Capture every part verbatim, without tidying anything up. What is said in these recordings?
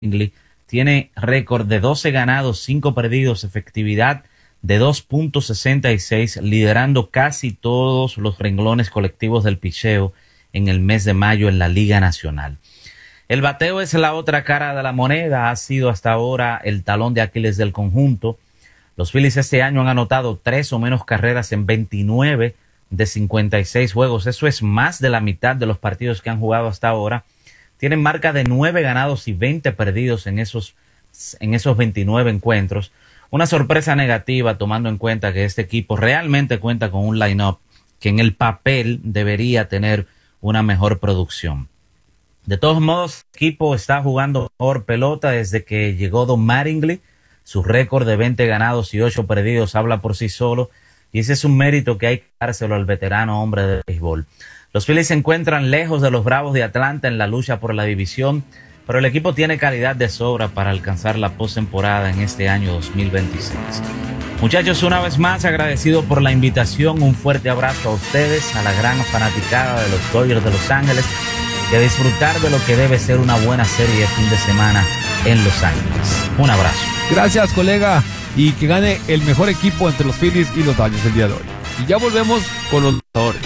Mattingly tiene récord de doce ganados, cinco perdidos, efectividad de dos punto sesenta y seis, liderando casi todos los renglones colectivos del picheo en el mes de mayo en la Liga Nacional. El bateo es la otra cara de la moneda, ha sido hasta ahora el talón de Aquiles del conjunto. Los Phillies este año han anotado tres o menos carreras en veintinueve de cincuenta y seis juegos. Eso es más de la mitad de los partidos que han jugado hasta ahora. Tienen marca de nueve ganados y veinte perdidos en esos, en esos veintinueve encuentros. Una sorpresa negativa tomando en cuenta que este equipo realmente cuenta con un line-up que en el papel debería tener una mejor producción. De todos modos, el equipo está jugando mejor pelota desde que llegó Don Mattingly. Su récord de veinte ganados y ocho perdidos habla por sí solo, y ese es un mérito que hay que dárselo al veterano hombre de béisbol. Los Phillies se encuentran lejos de los Bravos de Atlanta en la lucha por la división, pero el equipo tiene calidad de sobra para alcanzar la postemporada en este año dos mil veintiséis. Muchachos, una vez más agradecido por la invitación, un fuerte abrazo a ustedes, a la gran fanaticada de los Dodgers de Los Ángeles, y a disfrutar de lo que debe ser una buena serie de fin de semana en Los Ángeles. Un abrazo. Gracias, colega, y que gane el mejor equipo entre los Phillies y los Dodgers el día de hoy. Y ya volvemos con los lanzadores.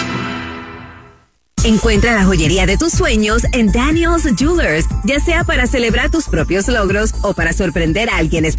Encuentra la joyería de tus sueños en Daniel's Jewelers, ya sea para celebrar tus propios logros o para sorprender a alguien especial.